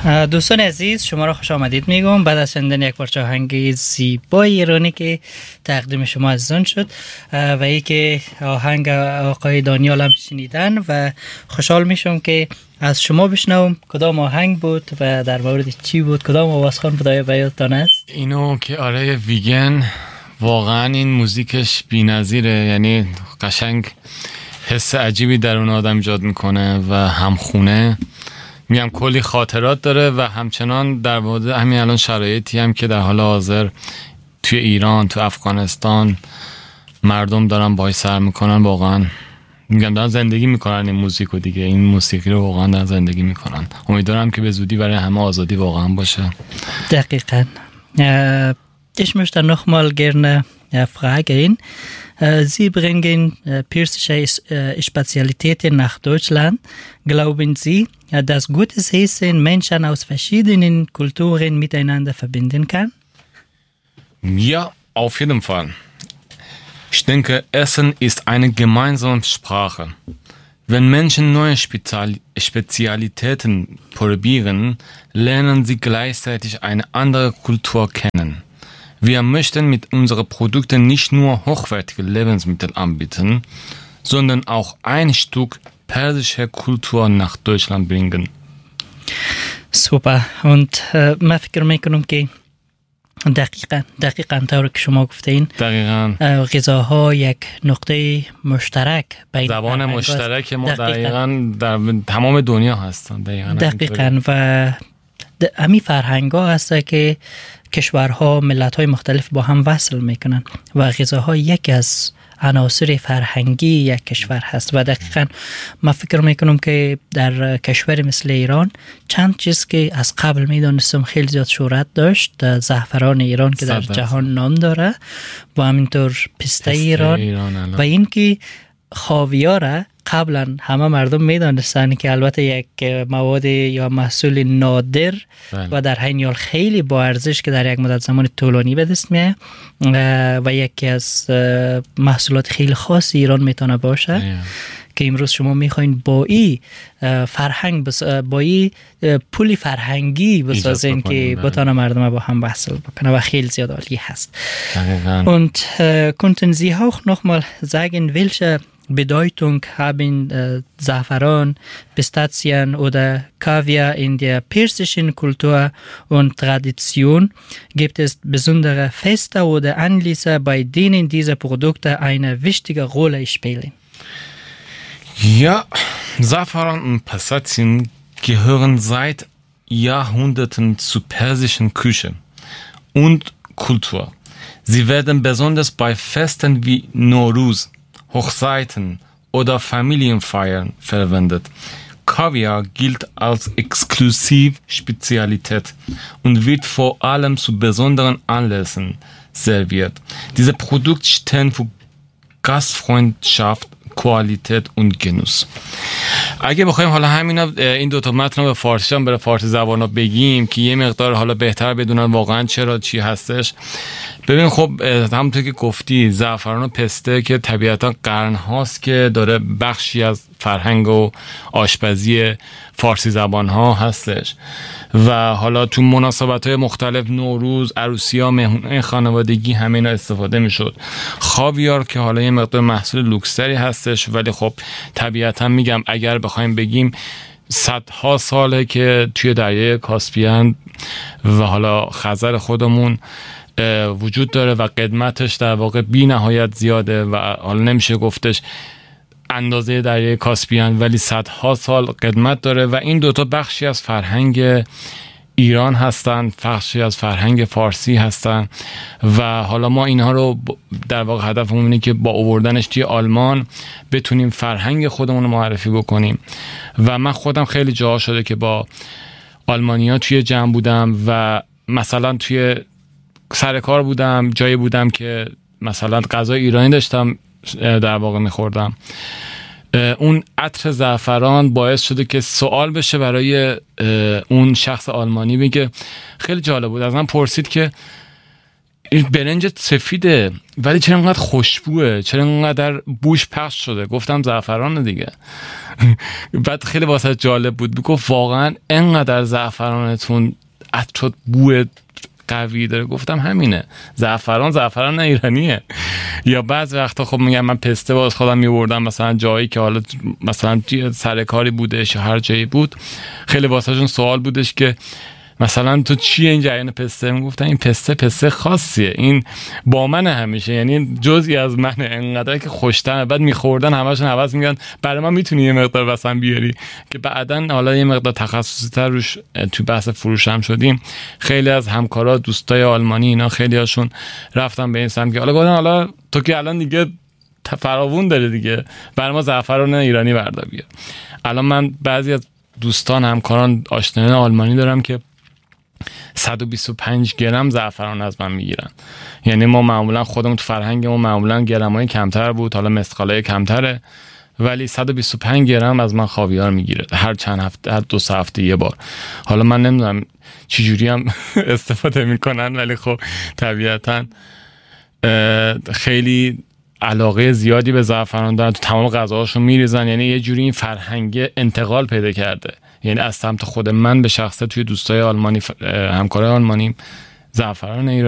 دوستان عزیز، شما را خوش آمدید میگم بعد از شنیدن یک پارچه آهنگ زیبای ایرانی که تقدیم شما عزیزان شد و ای که آهنگ آقای دانیال هم شنیدن و خوشحال میشم که از شما بشنوم کدام آهنگ بود و در مورد چی بود، کدام آوازخوان بدای بیاتان است. اینو که آره ویگن واقعا این موزیکش بی‌نظیره، یعنی قشنگ حس عجیبی در اون آدم ایجاد میکنه و همخونه میگم کلی خاطرات داره و همچنان در مورد همین الان شرایطی هم که در حال حاضر توی ایران، تو افغانستان مردم دارن باهاش سر میکنن، واقعا میگم دارن زندگی میکنن این موزیکو دیگه، این موسیقی رو واقعا دارن زندگی میکنن. امیدوارم که به زودی برای همه آزادی واقعا باشه. دقیقاً. Ich möchte nochmal gerne fragen, Sie bringen persische Spezialitäten nach Deutschland. Glauben Sie, dass gutes Essen Menschen aus verschiedenen Kulturen miteinander verbinden kann? Ja, auf jeden Fall. Ich denke, Essen ist eine gemeinsame Sprache. Wenn Menschen neue Spezialitäten probieren, lernen sie gleichzeitig eine andere Kultur kennen. Wir möchten mit unseren Produkten nicht nur hochwertige Lebensmittel anbieten, sondern auch ein Stück persische Kultur nach Deutschland bringen. Super. Und ما فکر میکنم که دقیقاً طور که شما گفتین غذاها یک نقطه مشترک بین زبان مشترک ما دقیقاً در تمام دنیا هستن. دقیقاً و امی فرهنگ ها هست که کشورها ملت‌های مختلف با هم وصل میکنن و غذاها یکی از عناصر فرهنگی یک کشور هست و دقیقاً من فکر میکنم که در کشور مثل ایران چند چیز که از قبل میدانستم خیلی زیاد شهرت داشت، زعفران ایران که در جهان نام داره و همینطور پسته ایران و این که خاویاره قبلا همه مردم میدانستن که البته یک مواد یا محصول نادر و در حین حال خیلی با ارزش که در یک مدت زمان طولانی به دست میاد و یکی از محصولات خیلی خاص ایران میتونه باشه که امروز شما میخواین با این فرهنگ با این پولی فرهنگی بسازین که بتونه مردم با هم وصل بکنه و خیلی زیاد عالی هست. Und könnten Sie auch nochmal sagen, welche Bedeutung haben Saffran, Pistazien oder Kaviar in der persischen Kultur und Tradition? Gibt es besondere Feste oder Anlässe, bei denen diese Produkte eine wichtige Rolle spielen? Ja, Saffran und Pistazien gehören seit Jahrhunderten zur persischen Küche und Kultur. Sie werden besonders bei Festen wie Nowruz, Hochzeiten oder Familienfeiern verwendet. Kaviar gilt als Exklusivspezialität und wird vor allem zu besonderen Anlässen serviert. Diese Produkte stehen für Gastfreundschaft, کوالیتت و گنوس. اگه بخوایم حالا این دو تا متن رو به فارسی هم برای فارسی زبانا بگیم که یه مقدار حالا بهتر بدونن واقعا چرا چی هستش. ببین خب همونطور که گفتی زعفران و پسته که طبیعتا قرن هاست که داره بخشی از فرهنگ و آشپزی فارسی زبان ها هستش و حالا تو مناسبت های مختلف نوروز، عروسی ها، مهمونی خانوادگی همه اینا استفاده میشد. خاویار که حالا یه مقدار محصول لوکسری هستش ولی خب طبیعتا میگم اگر بخوایم بگیم صدها ساله که توی دریای کاسپیان و حالا خزر خودمون وجود داره و قدمتش در واقع بی نهایت زیاده و حالا نمیشه گفتش اندازه دریای کاسپیان ولی صدها سال قدمت داره و این دوتا بخشی از فرهنگ ایران هستن، بخشی از فرهنگ فارسی هستن و حالا ما اینها رو در واقع هدفمون اینه که با آوردنش توی آلمان بتونیم فرهنگ خودمون رو معرفی بکنیم و من خودم خیلی جاها شده که با آلمانیا توی جمع بودم و مثلا توی سر کار بودم، جایی بودم که مثلا غذای ایرانی داشتم در واقع میخوردم، اون عطر زعفران باعث شده که سوال بشه برای اون شخص آلمانی. میگه خیلی جالب بود، از من پرسید که این برنج سفیده ولی چرا اینقدر خوشبوه، چرا اینقدر بوش پخش شده؟ گفتم زعفران دیگه. بعد خیلی واسه جالب بود، گفت واقعا اینقدر زعفرانتون عطر بوی قوی داره؟ گفتم همینه، زعفران ایرانیه. یا بعض وقتا خب میگم من پسته باز خودم میوردم مثلا جایی که حالا مثلا سرکاری بودش یا هر جایی بود، خیلی واسهشون سوال بودش که مثلا تو چیه این جریان پسته؟ میگفتن این پسته خاصیه، این با من همیشه، یعنی جزئی از منه، انقدر که خوشتره. بعد میخوردن همشون حواس میگن برای من میتونی یه مقدار واسم بیاری، که بعدن حالا یه مقدار تخصصی تر روش تو بحث فروش هم شدیم. خیلی از همکارا دوستای آلمانی اینا خیلی هاشون رفتن به این سمت که حالا تو که الان دیگه فراوون داره دیگه، برای ما زعفران ایرانی بردار بیار. الان من بعضی از دوستان همکاران آشنایان آلمانی دارم که 125 گرم زعفران از من میگیرن. یعنی ما معمولا خودمون تو فرهنگ ما معمولا گرمای کمتر بود، حالا مسقالای کمتره، ولی 125 گرم از من خاویار میگیره هر چند هفته، هر 2 هفته یه بار. حالا من نمیدونم چی جوری هم استفاده میکنن، ولی خب طبیعتا خیلی علاقه زیادی به زعفران دارن، تو تمام غذاهاشون میریزن. یعنی یه جوری این فرهنگ انتقال پیدا کرده، یعنی از سمت خود من به شخصه توی دوستای آلمانی، همکارای آلمانی، زعفران ایرانی